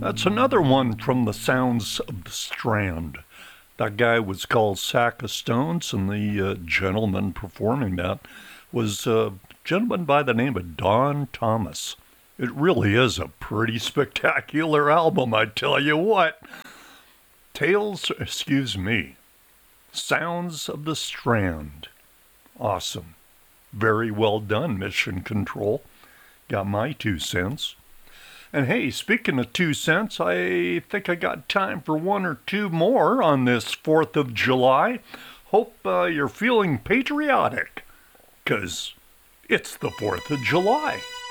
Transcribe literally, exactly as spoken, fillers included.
That's another one from the Sounds of the Strand. That guy was called Sack of Stones, and the uh, gentleman performing that was a gentleman by the name of Don Thomas. It really is a pretty spectacular album, I tell you what. Tales, excuse me, Sounds of the Strand. Awesome. Very well done, Mission Control. Got my two cents. And hey, speaking of two cents, I think I got time for one or two more on this fourth of July. Hope uh, you're feeling patriotic, 'cause it's the fourth of July.